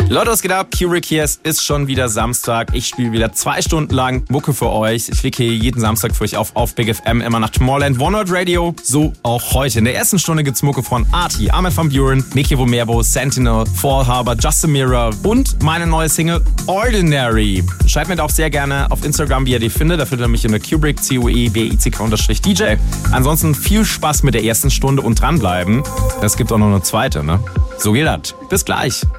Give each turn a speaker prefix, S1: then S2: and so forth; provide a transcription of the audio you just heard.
S1: Leute, was geht ab? Kubrick hier, es ist schon wieder Samstag. Ich spiele wieder 2 Stunden lang Mucke für euch. Ich lege hier jeden Samstag für euch auf Big FM, immer nach Tomorrowland, One World Radio. So auch heute. In der ersten Stunde gibt's Mucke von Arty, Armin van Buuren, Nicky Vomerbo, Sentinel, Fall Harbor, Just a Mirror und meine neue Single Ordinary. Schreibt mir auch sehr gerne auf Instagram, wie ihr die findet. Da findet ihr mich in der Kubrick, CUEBICK_DJ. Ansonsten viel Spaß mit der ersten Stunde und dranbleiben. Es gibt auch noch eine zweite, ne? So geht das. Bis gleich.